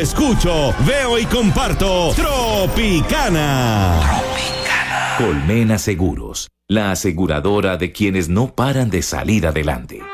escucho, veo y comparto Tropicana. Colmena Seguros, la aseguradora de quienes no paran de salir adelante.